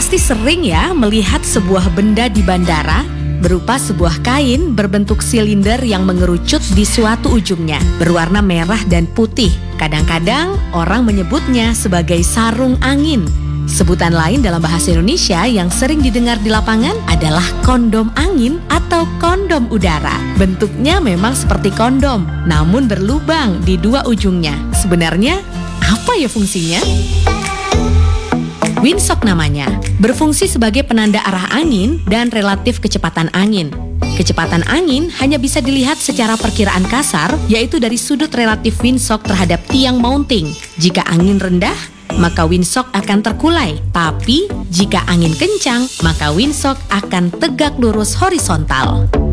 Pasti sering ya melihat sebuah benda di bandara berupa sebuah kain berbentuk silinder yang mengerucut di suatu ujungnya, berwarna merah dan putih. Kadang-kadang orang menyebutnya sebagai sarung angin. Sebutan lain dalam bahasa Indonesia yang sering didengar di lapangan adalah kondom angin atau kondom udara. Bentuknya memang seperti kondom, namun berlubang di dua ujungnya. Sebenarnya apa ya fungsinya? Windsock namanya, berfungsi sebagai penanda arah angin dan relatif kecepatan angin. Kecepatan angin hanya bisa dilihat secara perkiraan kasar, yaitu dari sudut relatif windsock terhadap tiang mounting. Jika angin rendah, maka windsock akan terkulai. Tapi, jika angin kencang, maka windsock akan tegak lurus horizontal.